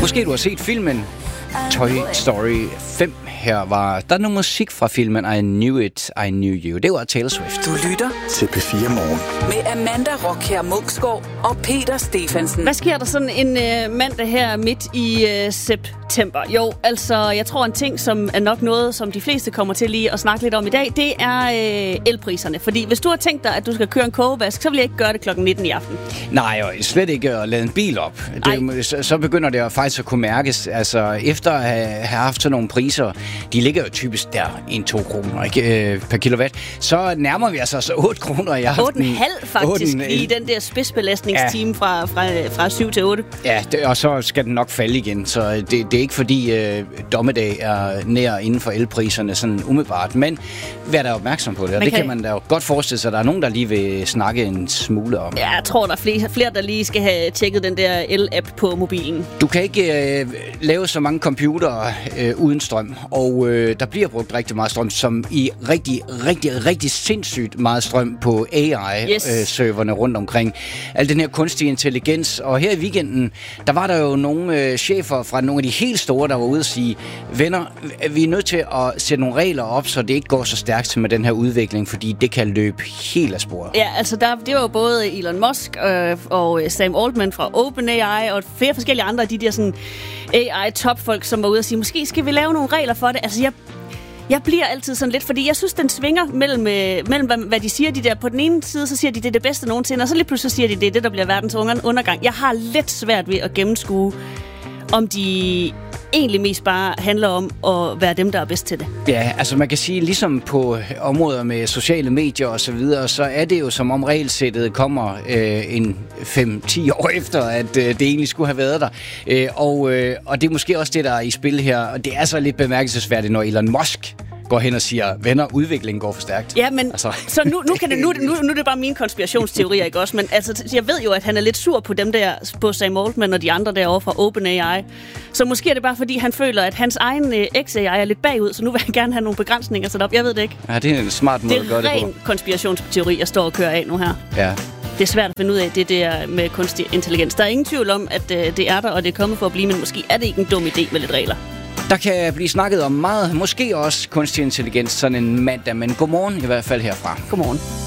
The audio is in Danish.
Måske du har set filmen Toy Story 5. Her var der noget musik fra filmen I Knew It, I Knew You. Det var Taylor Swift. Du lytter til P4 Morgen med Amanda Rockher Munksgaard og Peter Stephensen. Hvad sker der sådan en mandag her midt i september? Jo, altså, jeg tror en ting, som er nok noget, som de fleste kommer til lige at snakke lidt om i dag, det er elpriserne. Fordi hvis du har tænkt dig, at du skal køre en kogevask, så vil jeg ikke gøre det klokken 19 i aften. Nej, og slet ikke at lade en bil op. Så begynder det faktisk at kunne mærkes. Altså, efter at have haft sådan nogle priser, de ligger jo typisk der 1-2 kroner ikke, per kilowatt. Så nærmer vi altså 8 kroner i aften. 8,5 faktisk i den der spidsbelastningstime fra 7 til 8. Ja, og så skal den nok falde igen. Så det er ikke fordi dommedag er nær inden for elpriserne sådan umiddelbart. Men vær da opmærksom på det, og det kan man da jo godt forestille sig, at der er nogen, der lige vil snakke en smule om. Ja, jeg tror, der er flere, der lige skal have tjekket den der el-app på mobilen. Du kan ikke lave så mange computere uden strøm, og der bliver brugt rigtig meget strøm, som i rigtig sindssygt meget strøm på AI-serverne rundt omkring. Al den her kunstige intelligens, og her i weekenden, der var der jo nogle chefer fra nogle af de helt store, der var ude og sige, venner, vi er nødt til at sætte nogle regler op, så det ikke går så stærkt med den her udvikling, fordi det kan løbe helt af sporet. Ja, altså det var jo både Elon Musk og Sam Altman fra OpenAI og flere forskellige andre af de der sådan AI-topfolk, som var ude og sige, måske skal vi lave nogle regler for det. Altså jeg bliver altid sådan lidt, fordi jeg synes, den svinger mellem hvad de siger, de der. På den ene side, så siger de, det er det bedste nogensinde, og så lige pludselig siger de, det er det, der bliver verdens undergang. Jeg har lidt svært ved at gennemskue, om de egentlig mest bare handler om at være dem, der er bedst til det. Ja, altså man kan sige, ligesom på områder med sociale medier og så videre, så er det jo som om regelsættet kommer en 5-10 år efter, at det egentlig skulle have været der. Og det er måske også det, der er i spil her, og det er så lidt bemærkelsesværdigt, når Elon Musk går hen og siger, venner, udviklingen går for stærkt. Ja, men altså. Så nu er det bare mine konspirationsteorier, ikke også? Men altså, jeg ved jo, at han er lidt sur på dem der, på Sam Altman og de andre derovre fra OpenAI. Så måske er det bare, fordi han føler, at hans egen XAI er lidt bagud, så nu vil han gerne have nogle begrænsninger sat op. Jeg ved det ikke. Ja, det er en smart måde at gøre det på. Det er ren konspirationsteori, jeg står og kører af nu her. Ja. Det er svært at finde ud af, det der med kunstig intelligens. Der er ingen tvivl om, at det er der, og det er kommet for at blive, men måske er det ikke en dum idé med lidt regler. Der kan blive snakket om meget, måske også kunstig intelligens sådan en mandag, men godmorgen i hvert fald herfra. Godmorgen.